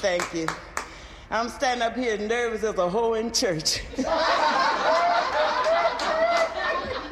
Thank you. I'm standing up here nervous as a hoe in church.